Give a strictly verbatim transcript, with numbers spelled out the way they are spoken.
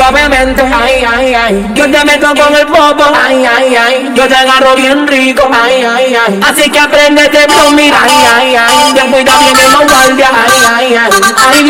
suavemente, ay, ay, ay. Yo te meto con el popo, ay, ay, ay. Yo te agarro bien rico, ay, ay, ay. Así que apréndete por mirar, ay, ay, ay. Ten cuidado bien en los guardias, ay, ay, ay. Ay,